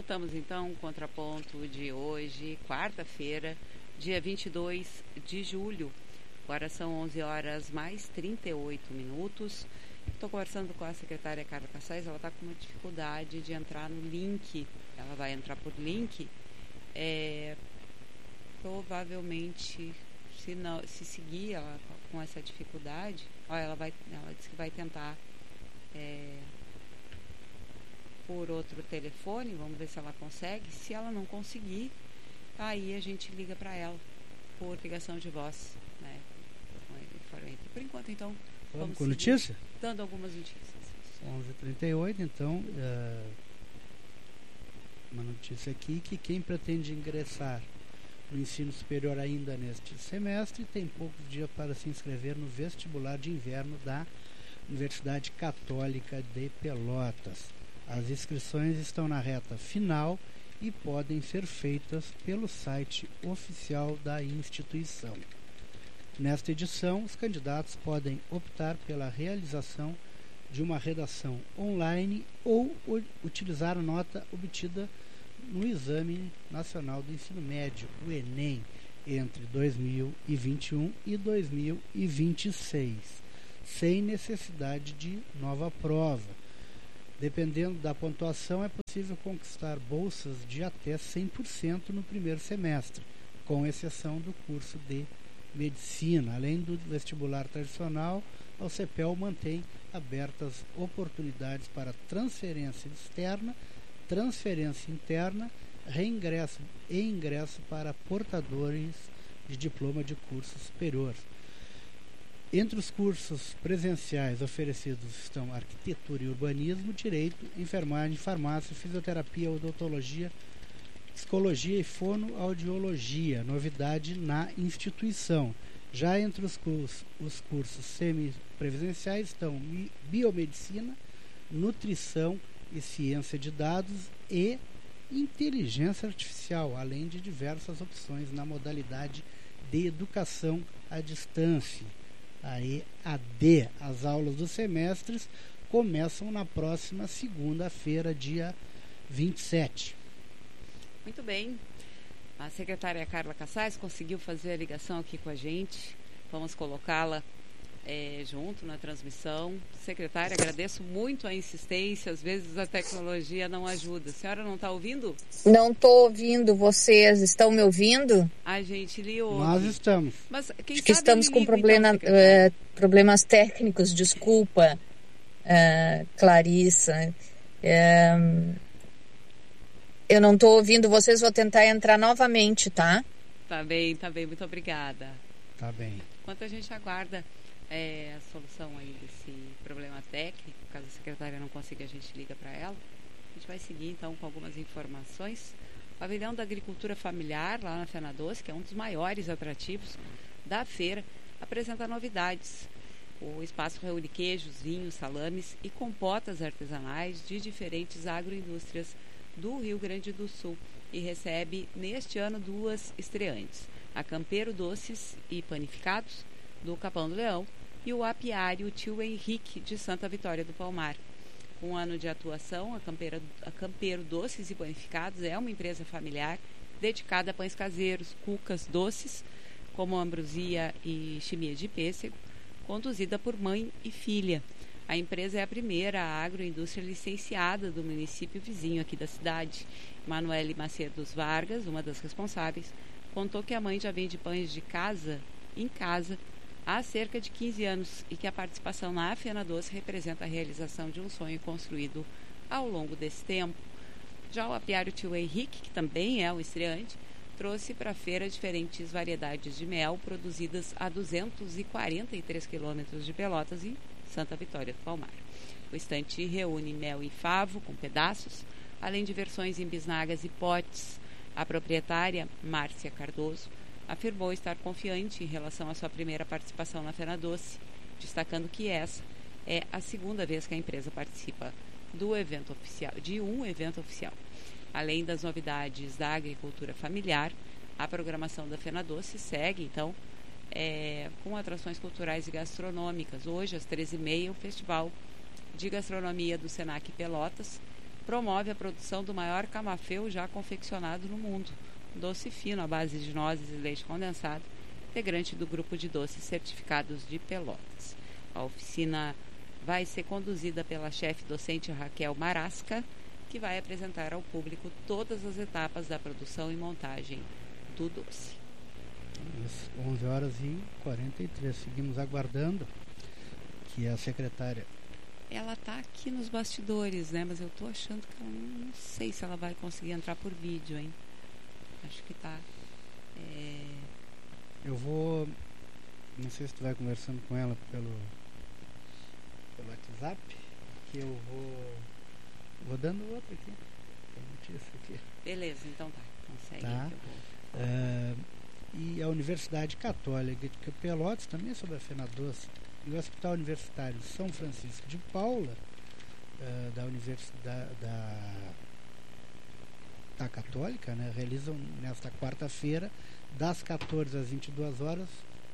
Voltamos então, contraponto de hoje, quarta-feira, dia 22 de julho. Agora são 11 horas mais 38 minutos. Estou conversando com a secretária Carla Cassais, ela está com uma dificuldade de entrar no link. Ela vai entrar por link. Provavelmente, se seguir ela com essa dificuldade, ela disse que vai tentar por outro telefone, vamos ver se ela consegue. Se ela não conseguir, aí a gente liga para ela por ligação de voz, né? Por enquanto, então, vamos com notícia? Dando algumas notícias. 11h38, então, uma notícia aqui que quem pretende ingressar no ensino superior ainda neste semestre tem poucos dias para se inscrever no vestibular de inverno da Universidade Católica de Pelotas. As inscrições estão na reta final e podem ser feitas pelo site oficial da instituição. Nesta edição, os candidatos podem optar pela realização de uma redação online ou utilizar a nota obtida no Exame Nacional do Ensino Médio, o Enem, entre 2021 e 2026, sem necessidade de nova prova. Dependendo da pontuação, é possível conquistar bolsas de até 100% no primeiro semestre, com exceção do curso de Medicina. Além do vestibular tradicional, a CEPEL mantém abertas oportunidades para transferência externa, transferência interna, reingresso e ingresso para portadores de diploma de curso superior. Entre os cursos presenciais oferecidos estão arquitetura e urbanismo, direito, enfermagem, farmácia, fisioterapia, odontologia, psicologia e fonoaudiologia, novidade na instituição. Já entre os cursos semipresenciais estão biomedicina, nutrição e ciência de dados e inteligência artificial, além de diversas opções na modalidade de educação à distância. A EAD. As aulas dos semestres começam na próxima segunda-feira, dia 27. Muito bem. A secretária Carla Cassais conseguiu fazer a ligação aqui com a gente. Vamos colocá-la junto na transmissão. Secretária, agradeço muito a insistência. Às vezes a tecnologia não ajuda. A senhora não está ouvindo? Não estou ouvindo. Vocês estão me ouvindo? A gente lhe ouve. Nós estamos. Mas quem Acho que sabe estamos com problemas técnicos. Desculpa, Clarissa. Eu não estou ouvindo vocês. Vou tentar entrar novamente, tá? Tá bem. Muito obrigada. Tá bem. Enquanto a gente aguarda a solução aí desse problema técnico, caso a secretária não consiga, a gente liga para ela. A gente vai seguir então com algumas informações. O pavilhão da agricultura familiar lá na Fenadoce, que é um dos maiores atrativos da feira, apresenta novidades. O espaço reúne queijos, vinhos, salames e compotas artesanais de diferentes agroindústrias do Rio Grande do Sul e recebe neste ano duas estreantes: a Campeiro Doces e Panificados do Capão do Leão e o apiário Tio Henrique de Santa Vitória do Palmar. Com um ano de atuação, a Campeiro Doces e Panificados é uma empresa familiar dedicada a pães caseiros, cucas, doces, como ambrosia e chimia de pêssego, conduzida por mãe e filha. A empresa é a primeira agroindústria licenciada do município vizinho aqui da cidade. Manuele Macedo Vargas, uma das responsáveis, contou que a mãe já vende pães de casa em casa há cerca de 15 anos e que a participação na Fenadoce representa a realização de um sonho construído ao longo desse tempo. Já o apiário Tio Henrique, que também é um estreante, trouxe para a feira diferentes variedades de mel produzidas a 243 quilômetros de Pelotas e Santa Vitória do Palmar. O estante reúne mel em favo com pedaços, além de versões em bisnagas e potes. A proprietária, Márcia Cardoso, afirmou estar confiante em relação à sua primeira participação na Fenadoce, destacando que essa é a segunda vez que a empresa participa de um evento oficial. Além das novidades da agricultura familiar, a programação da Fenadoce segue, então, com atrações culturais e gastronômicas. Hoje, às 13h30, o Festival de Gastronomia do Senac Pelotas promove a produção do maior camafeu já confeccionado no mundo, um doce fino à base de nozes e leite condensado, integrante do grupo de doces certificados de Pelotas. A oficina vai ser conduzida pela chefe docente Raquel Marasca, que vai apresentar ao público todas as etapas da produção e montagem do doce. 11h43. Seguimos aguardando que a secretária... Ela está aqui nos bastidores, né? Mas eu estou achando que ela não sei se ela vai conseguir entrar por vídeo, hein? Acho que está. Eu vou... Não sei se tu vai conversando com ela pelo WhatsApp, que eu vou dando outra aqui. Notícia aqui. Beleza, então tá. Consegue. Tá. E a Universidade Católica de Pelotas, também sobre a Fena Doce, e o Hospital Universitário São Francisco de Paula, da Universidade da Católica, né, realizam nesta quarta-feira, das 14 às 22 horas,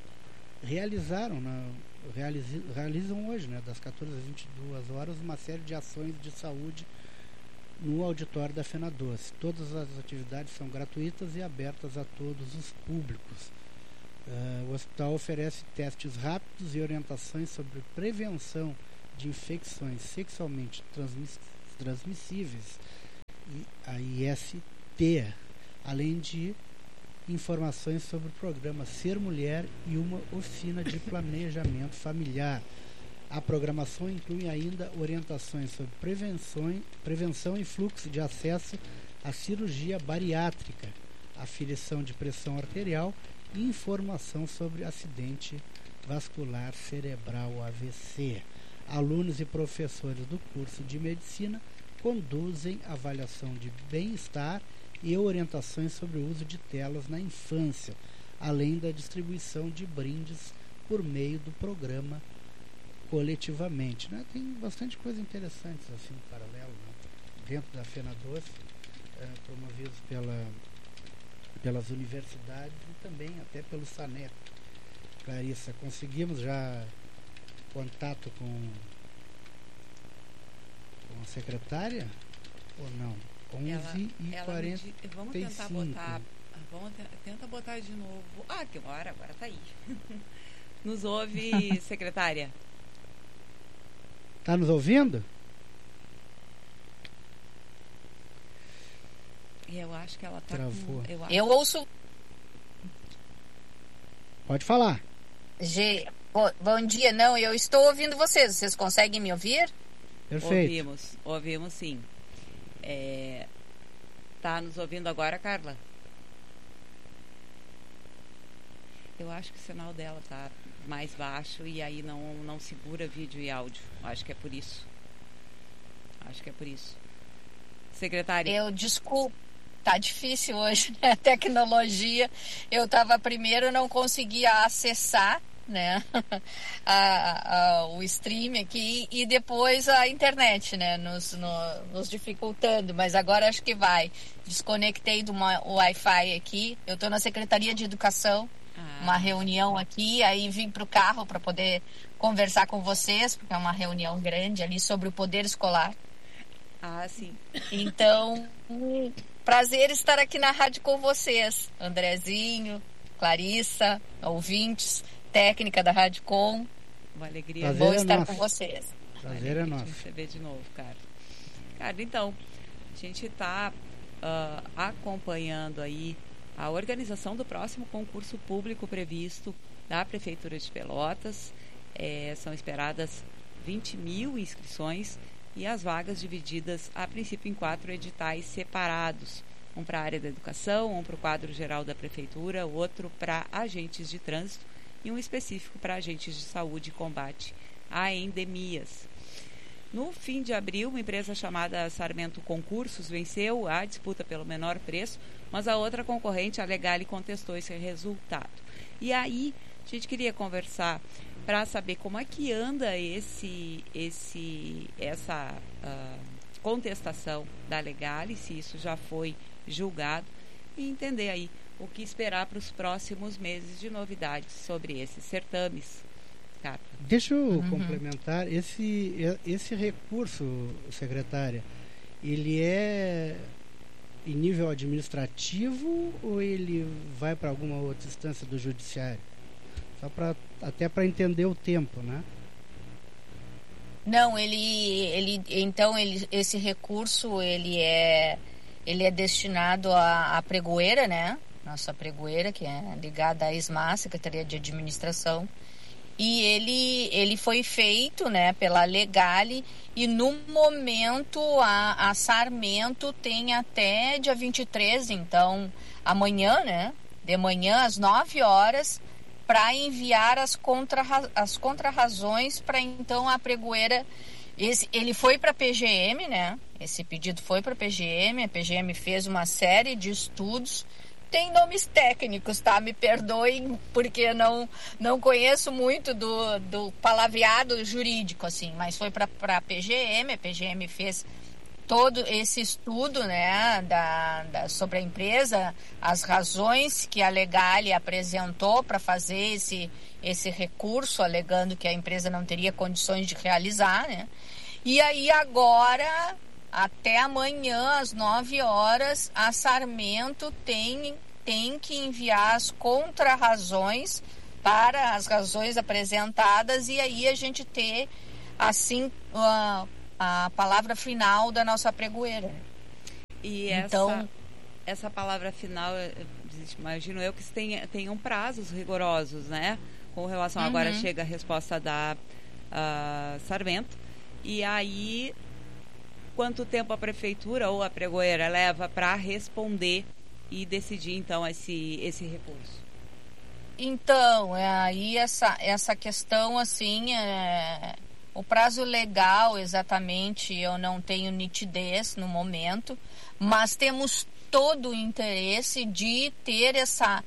realizam hoje, né, das 14 às 22 horas, uma série de ações de saúde no auditório da Fena Doce. Todas as atividades são gratuitas e abertas a todos os públicos. O hospital oferece testes rápidos e orientações sobre prevenção de infecções sexualmente transmissíveis, a IST, além de informações sobre o programa Ser Mulher e uma oficina de planejamento familiar. A programação inclui ainda orientações sobre prevenção e fluxo de acesso à cirurgia bariátrica, aferição de pressão arterial e informação sobre acidente vascular cerebral AVC. Alunos e professores do curso de medicina conduzem avaliação de bem-estar e orientações sobre o uso de telas na infância, além da distribuição de brindes por meio do programa coletivamente, né? Tem bastante coisa interessante assim, paralelo, né? Dentro da Fena Doce, promovidos pelas universidades e também até pelo SANEP. Clarissa, conseguimos já contato com a secretária ou não? 11h45. Vamos tentar botar. Tenta botar de novo. Que agora tá aí. Nos ouve, secretária? Tá nos ouvindo? Eu acho que ela tá. Travou. Eu ouço. Pode falar. Bom dia, não, eu estou ouvindo vocês. Vocês conseguem me ouvir? Perfeito. Ouvimos sim. Tá nos ouvindo agora, Carla? Eu acho que o sinal dela tá mais baixo e aí não segura vídeo e áudio. Acho que é por isso. Secretária. Desculpo. Tá difícil hoje, né? A tecnologia. Eu estava primeiro, não conseguia acessar, né? O stream aqui e depois a internet, né? Nos dificultando, mas agora acho que vai. Desconectei do Wi-Fi aqui. Eu estou na Secretaria de Educação, uma reunião aqui, aí vim para o carro para poder conversar com vocês, porque é uma reunião grande ali sobre o poder escolar. Sim. Então, prazer estar aqui na rádio com vocês, Andrezinho, Clarissa, ouvintes, técnica da Rádio Com. Uma alegria. Vou estar com vocês. Prazer é nosso. Te receber de novo, cara. Cara, então, a gente está acompanhando aí a organização do próximo concurso público previsto da Prefeitura de Pelotas. São esperadas 20 mil inscrições e as vagas divididas a princípio em 4 editais separados. Um para a área da educação, um para o quadro geral da Prefeitura, outro para agentes de trânsito e um específico para agentes de saúde e combate a endemias. No fim de abril, uma empresa chamada Sarmento Concursos venceu a disputa pelo menor preço, mas a outra concorrente, a Legale, contestou esse resultado. E aí, a gente queria conversar para saber como é que anda essa contestação da Legale, se isso já foi julgado, e entender aí o que esperar para os próximos meses de novidades sobre esses certames. Carla. Deixa eu complementar esse recurso, secretária. ele é em nível administrativo ou ele vai para alguma outra instância do judiciário? Só até para entender o tempo, né? Não, esse recurso ele é destinado à pregoeira, né? Nossa pregoeira, que é ligada à ESMA, Secretaria de Administração, e ele foi feito, né, pela Legale, e no momento a Sarmento tem até dia 23, então amanhã, né, de manhã às 9 horas, para enviar as contrarrazões para então a pregoeira. Ele foi para a PGM, né? Esse pedido foi para a PGM fez uma série de estudos. Tem nomes técnicos, tá? Me perdoem, porque não conheço muito do palavreado jurídico, assim, mas foi para a PGM fez todo esse estudo, né, sobre a empresa, as razões que a Legale apresentou para fazer esse recurso, alegando que a empresa não teria condições de realizar, né? E aí agora, até amanhã, às 9 horas, a Sarmento tem que enviar as contrarrazões para as razões apresentadas, e aí a gente ter, assim, a palavra final da nossa pregoeira. E então, essa palavra final, imagino eu que tenham prazos rigorosos, né? Com relação, agora chega a resposta da Sarmento, e aí quanto tempo a prefeitura ou a pregoeira leva para responder e decidir então esse recurso? Então, aí essa questão, assim, o prazo legal exatamente eu não tenho nitidez no momento, mas temos todo o interesse de ter essa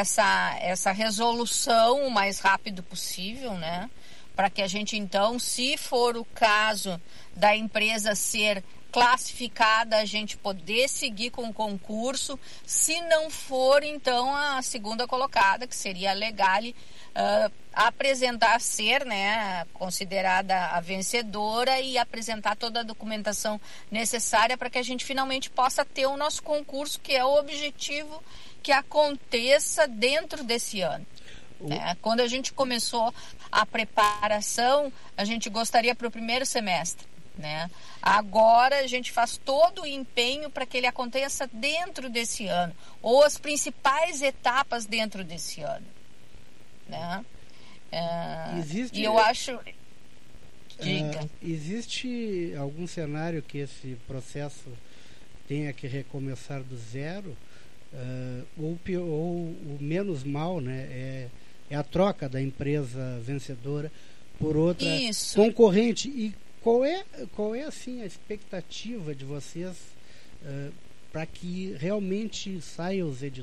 resolução o mais rápido possível, né? Para que a gente então, se for o caso da empresa ser classificada, a gente poder seguir com o concurso. Se não for, então, a segunda colocada, que seria a Legale, apresentar, ser, né, considerada a vencedora e apresentar toda a documentação necessária para que a gente finalmente possa ter o nosso concurso, que é o objetivo que aconteça dentro desse ano. Quando a gente começou a preparação, a gente gostaria para o primeiro semestre, né? Agora a gente faz todo o empenho para que ele aconteça dentro desse ano, ou as principais etapas dentro desse ano, né? E eu acho... Diga. Existe algum cenário que esse processo tenha que recomeçar do zero? Ou o menos mal, né, é a troca da empresa vencedora por outra concorrente. E qual é assim a expectativa de vocês para que realmente saiam os editais